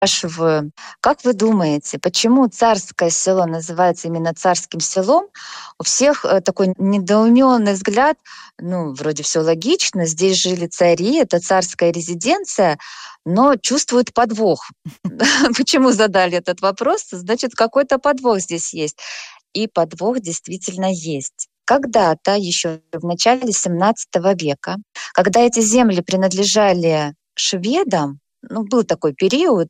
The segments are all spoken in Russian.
спрашиваю, как вы думаете, почему Царское село называется именно Царским селом? У всех такой недоуменный взгляд, вроде все логично, здесь жили цари, это царская резиденция, но чувствуют подвох. Почему задали этот вопрос? Значит, какой-то подвох здесь есть. И подвох действительно есть. Когда-то, еще в начале XVII века, когда эти земли принадлежали шведам, был такой период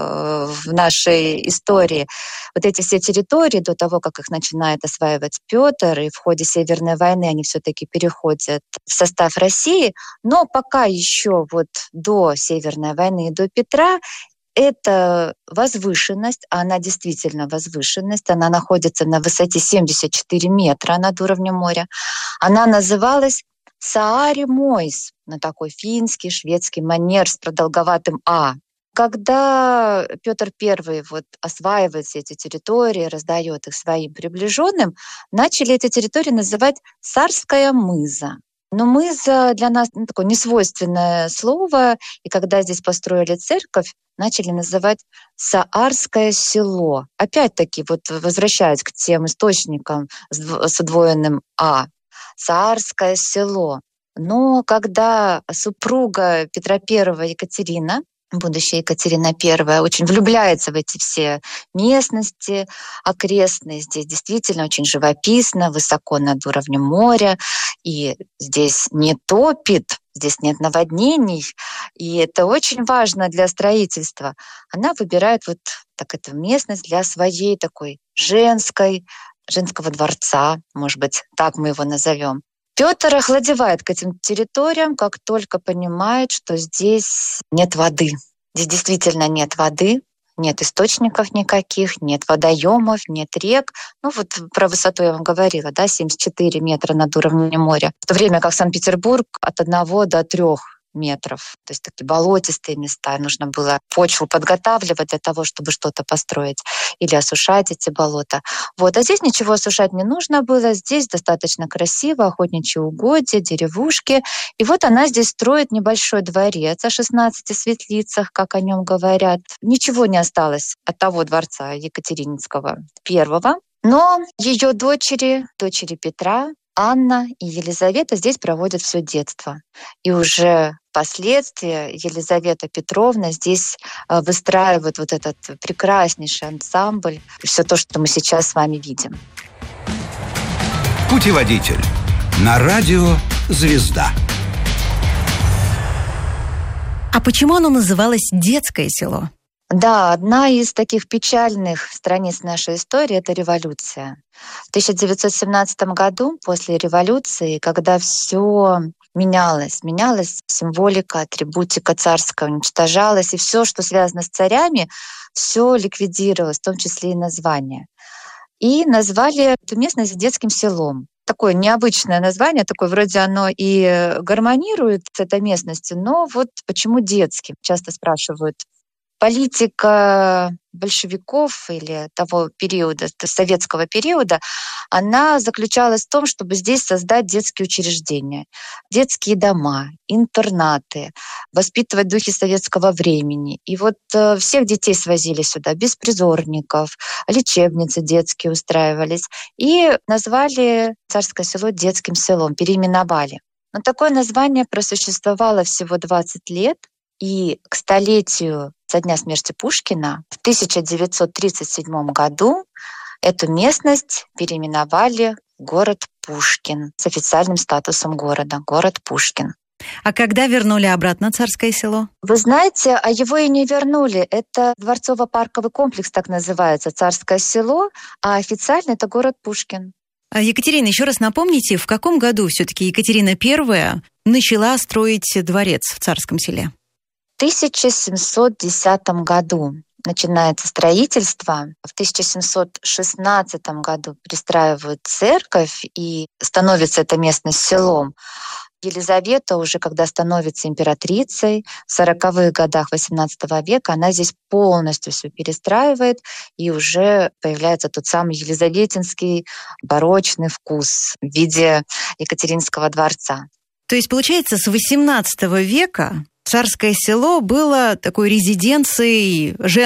в нашей истории, вот эти все территории до того, как их начинает осваивать Петр, и в ходе Северной войны они все-таки переходят в состав России, но пока еще до Северной войны и до Петра это возвышенность, а она действительно возвышенность, она находится на высоте 74 метра над уровнем моря. Она называлась Сааремойс, на такой финский, шведский манер с продолговатым «а». Когда Петр I осваивает все эти территории, раздает их своим приближенным, начали эти территории называть Царская мыза. Но мыза для нас такое несвойственное слово, и когда здесь построили церковь, начали называть Саарское село. Опять-таки, возвращаясь к тем источникам с удвоенным «а», Царское село. Но когда супруга Петра I Екатерина, будущая Екатерина I, очень влюбляется в эти все местности окрестные, здесь действительно очень живописно, высоко над уровнем моря, и здесь не топит, здесь нет наводнений, и это очень важно для строительства. Она выбирает эту местность для своей такой женского дворца, может быть, так мы его назовем. Петр охладевает к этим территориям, как только понимает, что здесь нет воды. Здесь действительно нет воды, нет источников никаких, нет водоемов, нет рек. Про высоту я вам говорила, 74 метра над уровнем моря. В то время как Санкт-Петербург от 1 до 3 метров. То есть такие болотистые места. Нужно было почву подготавливать для того, чтобы что-то построить или осушать эти болота. А здесь ничего осушать не нужно было. Здесь достаточно красиво, охотничьи угодья, деревушки. И она здесь строит небольшой дворец о 16 светлицах, как о нем говорят. Ничего не осталось от того дворца Екатерининского I. Но ее дочери Петра, Анна и Елизавета здесь проводят все детство. И уже впоследствии Елизавета Петровна здесь выстраивает этот прекраснейший ансамбль, все то, что мы сейчас с вами видим. Путеводитель на радио «Звезда». А почему оно называлось «Детское село»? Да, одна из таких печальных страниц нашей истории — это революция. В 1917 году, после революции, когда все менялась символика, атрибутика царская уничтожалась, и все, что связано с царями, все ликвидировалось, в том числе и название. И назвали эту местность детским селом. Такое необычное название, такое вроде оно и гармонирует с этой местностью, но почему детским? Часто спрашивают. Политика большевиков или того периода, советского периода, она заключалась в том, чтобы здесь создать детские учреждения, детские дома, интернаты, воспитывать духи советского времени. И всех детей свозили сюда, беспризорников, лечебницы детские устраивались. И назвали Царское село детским селом, переименовали. Но такое название просуществовало всего 20 лет. И к столетию со дня смерти Пушкина в 1937 году эту местность переименовали в город Пушкин с официальным статусом города, город Пушкин. А когда вернули обратно Царское село? Вы знаете, а его и не вернули. Это дворцово-парковый комплекс, так называется, Царское село, а официально это город Пушкин. Екатерина, еще раз напомните, в каком году все-таки Екатерина I начала строить дворец в Царском селе? В 1710 году начинается строительство. В 1716 году пристраивают церковь, и становится эта местность селом. Елизавета уже, когда становится императрицей, в 40-х годах XVIII века, она здесь полностью все перестраивает, и уже появляется тот самый елизаветинский барочный вкус в виде Екатеринского дворца. То есть, получается, с XVIII века Царское село было такой резиденцией